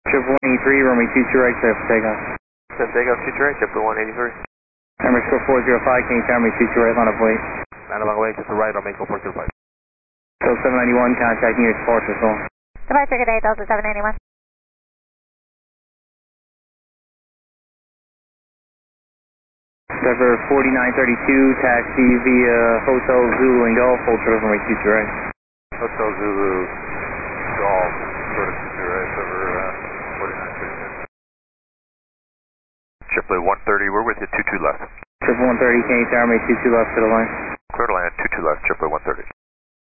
Triple 183, runway 22 right, clear for takeoff. Then takeoff 22 right, Triple 183. Number score 405, can you tell me 22 right, line up wait? Line up wait, just right, I'll make 405. So 791, contact New York Departure Zone. Departure good day, Delta 791. Driver 4932, taxi via Hotel Zulu and Golf, hold short of runway 22 right. Hotel Zulu, Golf, short of 22 right, driver 4932. Triple 130, we're with you, 22 left. Triple 130, can you tell me 22 left to the line? Clear to land, 22 left, Triple 130.